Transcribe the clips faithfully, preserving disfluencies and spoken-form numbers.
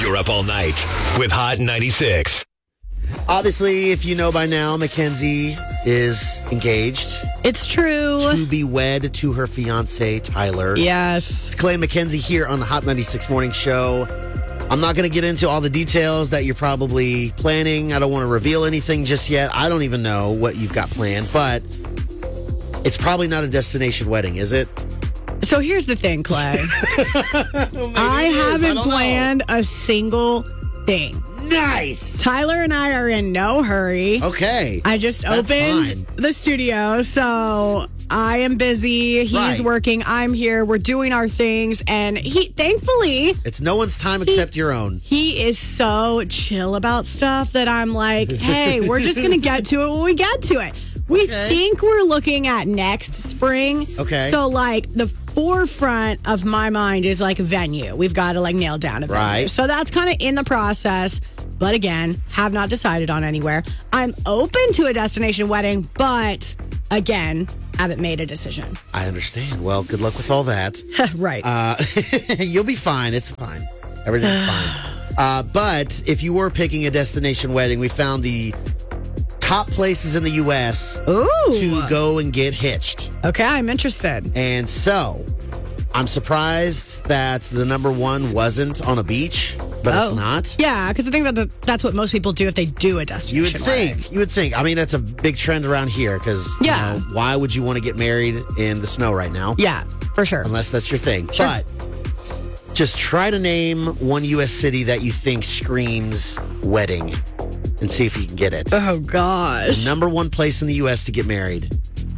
you're up all night with Hot ninety-six. Obviously, if you know by now, Mackenzie is engaged. It's true. To be wed to her fiancé, Tyler. Yes. It's Clay and Mackenzie here on the Hot ninety-six Morning Show. I'm not going to get into all the details that you're probably planning. I don't want to reveal anything just yet. I don't even know what you've got planned, but it's probably not a destination wedding, is it? So here's the thing, Clay. I haven't I planned know. a single thing. Nice. Tyler and I are in no hurry. Okay. I just That's opened fine. the studio, so I am busy. He's Right. working. I'm here. We're doing our things, and he, thankfully, It's no one's time except your own. he is so chill about stuff that I'm like, hey, we're just gonna get to it when we get to it. We Okay. think we're looking at next spring. Okay. So like the forefront of my mind is like venue. We've got to like nail down a venue. Right. So that's kind of in the process. But again, have not decided on anywhere. I'm open to a destination wedding, but again, haven't made a decision. I understand. Well, good luck with all that. Right. Uh, you'll be fine. It's fine. Everything's fine. Uh, but if you were picking a destination wedding, we found the top places in the U S Ooh. to go and get hitched. Okay, I'm interested. And so I'm surprised that the number one wasn't on a beach, but it's Oh. not. Yeah, because I think that the, that's what most people do if they do a destination You would think. wedding. You would think. I mean, that's a big trend around here because, Yeah. you know, why would you want to get married in the snow right now? Yeah, for sure. Unless that's your thing. Sure. But just try to name one U S city that you think screams wedding and see if you can get it. Oh, gosh. Number one place in the U S to get married.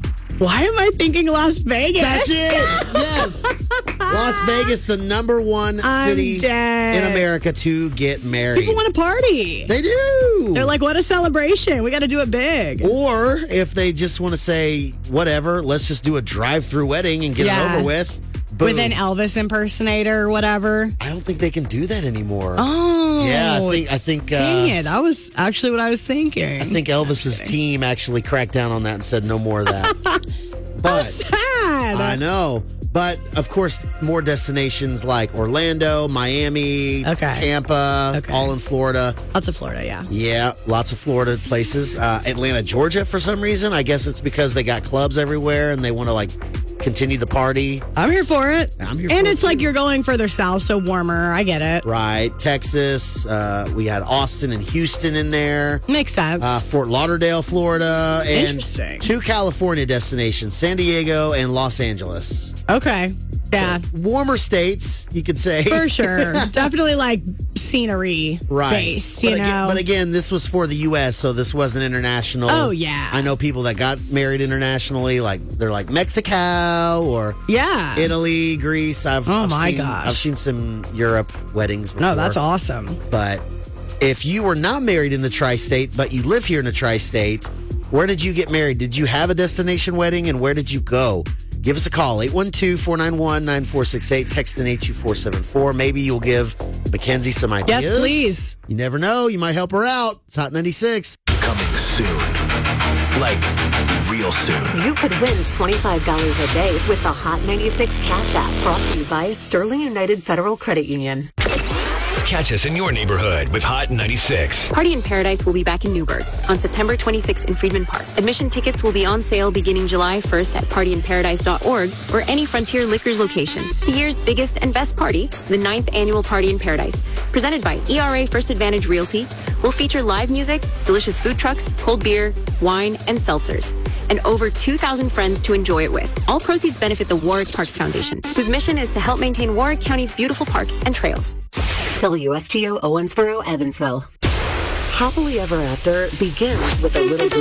Why am I thinking Las Vegas? That's it. Yes. Las Vegas, the number one I'm city dead. in America to get married. People want to party. They do. They're like, what a celebration. We got to do it big. Or if they just want to say, whatever, let's just do a drive-through wedding and get Yeah. it over with. Boom. With an Elvis impersonator or whatever. I don't think they can do that anymore. Oh. Yeah, I think I think Dang uh, it. That was actually what I was thinking. I think Elvis's team actually cracked down on that and said no more of that. How But sad. I know. But of course, more destinations like Orlando, Miami, Okay. Tampa, Okay. all in Florida. Lots of Florida, yeah. Yeah, lots of Florida places. Uh, Atlanta, Georgia, for some reason. I guess it's because they got clubs everywhere and they want to like continue the party. I'm here for it. I'm here and for it, it's like too. you're going further south, so warmer. I get it. Right. Texas. Uh, we had Austin and Houston in there. Makes sense. Uh, Fort Lauderdale, Florida. And Interesting. two California destinations, San Diego and Los Angeles. okay. Yeah. So, warmer states, you could say. For sure. Definitely like scenery Right. based, you but, know. again, but again, this was for the U S, so this wasn't international. Oh, yeah. I know people that got married internationally, like they're like Mexico or yeah. Italy, Greece. I've, Oh, I've my seen, gosh. I've seen some Europe weddings before. No, that's awesome. But if you were not married in the tri-state, but you live here in the tri-state, where did you get married? Did you have a destination wedding, and where did you go? Give us a call, eight one two, four nine one, nine four six eight. Text in eight two four seven four. Maybe you'll give Mackenzie some ideas. Yes, please. You never know. You might help her out. It's Hot ninety-six. Coming soon. Like, real soon. You could win twenty-five dollars a day with the Hot ninety-six Cash App, brought to you by Sterling United Federal Credit Union. Catch us in your neighborhood with Hot ninety-six. Party in Paradise will be back in Newburgh on September twenty-sixth in Freedman Park. Admission tickets will be on sale beginning July first at party in paradise dot org or any Frontier Liquors location. The year's biggest and best party, the ninth annual Party in Paradise, presented by E R A First Advantage Realty, will feature live music, delicious food trucks, cold beer, wine, and seltzers, and over two thousand friends to enjoy it with. All proceeds benefit the Warwick Parks Foundation, whose mission is to help maintain Warwick County's beautiful parks and trails. W S T O Owensboro, Evansville. Happily Ever After begins with a little